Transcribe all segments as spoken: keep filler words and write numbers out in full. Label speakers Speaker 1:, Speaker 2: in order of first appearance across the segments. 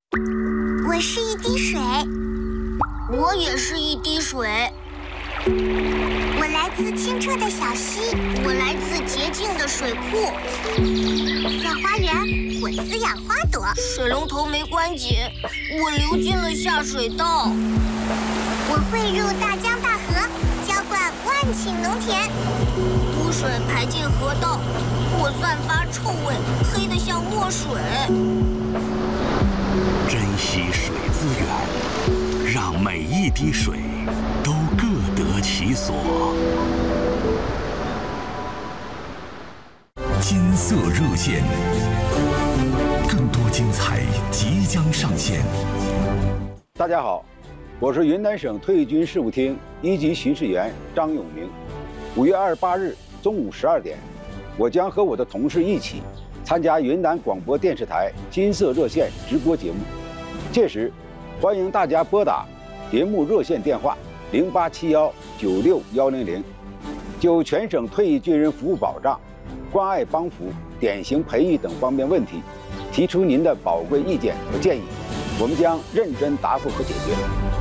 Speaker 1: 我是一滴水。
Speaker 2: 我也是一滴水。
Speaker 1: 我来自清澈的小溪。
Speaker 2: 我来自洁净的水库。
Speaker 1: 在花园，我滋养花朵。
Speaker 2: 水龙头没关紧，我流进了下水道。
Speaker 1: 我汇入大江大河，浇灌万顷农田。
Speaker 2: 污水排进河道，我散发臭味，黑得像墨水。
Speaker 3: 珍惜水资源，让每一滴水都各得其所。金色热线，更多精彩即将上线。
Speaker 4: 大家好，我是云南省退役军事务厅一级巡视员张永明。五月二十八日中午十二点，我将和我的同事一起参加云南广播电视台金色热线直播节目。届时，欢迎大家拨打节目热线电话零八七幺九六幺零零，就全省退役军人服务保障、关爱帮扶、典型培育等方面问题，提出您的宝贵意见和建议，我们将认真答复和解决。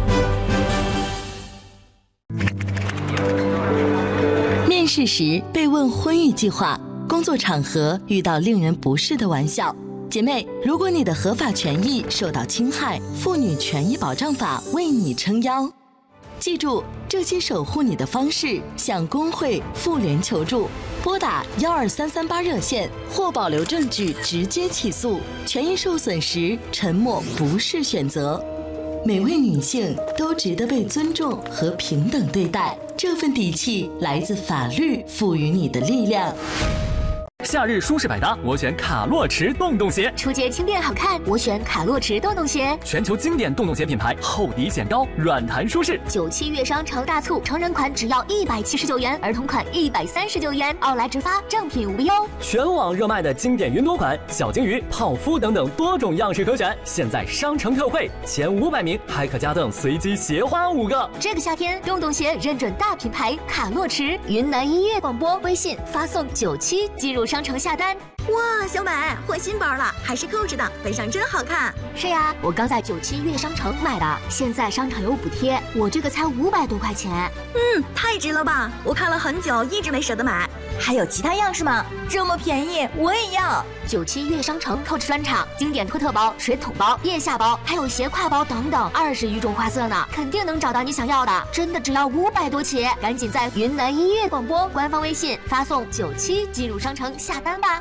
Speaker 5: 面试时被问婚育计划，工作场合遇到令人不适的玩笑。姐妹，如果你的合法权益受到侵害，妇女权益保障法为你撑腰。记住，这些守护你的方式，向工会、妇联求助，拨打幺二三三八热线或保留证据直接起诉。权益受损时，沉默不是选择。每位女性都值得被尊重和平等对待，这份底气来自法律赋予你的力量。
Speaker 6: 夏日舒适百搭，我选卡洛驰洞洞鞋。
Speaker 7: 出街轻便好看，我选卡洛驰洞洞鞋。
Speaker 6: 全球经典洞洞鞋品牌，厚底显高，软弹舒适。
Speaker 7: 九七月商城大促，成人款只要一百七十九元，儿童款一百三十九元，奥莱直发，正品无忧。
Speaker 6: 全网热卖的经典云朵款、小金鱼、泡芙等等多种样式可选，现在商城特惠，前五百名还可加赠随机鞋花五个。
Speaker 7: 这个夏天，洞洞鞋认准大品牌卡洛驰。云南音乐广播微信发送九七进入商城下单。
Speaker 8: 哇，小美换新包了，还是扣着的，背上真好看。
Speaker 7: 是呀，我刚在九七悦商城买的，现在商场有补贴，我这个才五百多块钱。
Speaker 8: 嗯，太值了吧！我看了很久，一直没舍得买。还有其他样式吗？这么便宜，我也要。
Speaker 7: 九七悦商城扣着专场，经典托特包、水桶包、腋下包，还有斜挎包等等，二十余种花色呢，肯定能找到你想要的。真的只要五百多起，赶紧在云南音乐广播官方微信发送九七进入商城下单吧。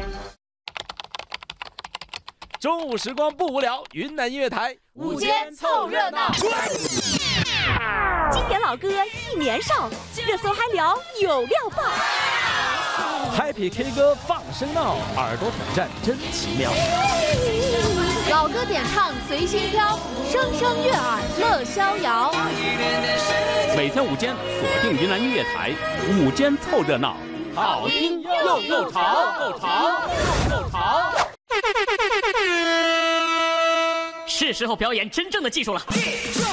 Speaker 9: 中午时光不无聊，云南音乐台
Speaker 10: 午间凑热闹。
Speaker 8: 经典老歌一年少，热搜嗨聊有料爆。
Speaker 9: Happy K 歌放声闹，耳朵挑战真奇妙。
Speaker 10: 老歌点唱随心飘，声声悦耳乐逍遥。
Speaker 11: 每天午间锁定云南音乐台，午间凑热闹，
Speaker 9: 好听又又潮，够潮又够潮。
Speaker 11: 是时候表演真正的技术了。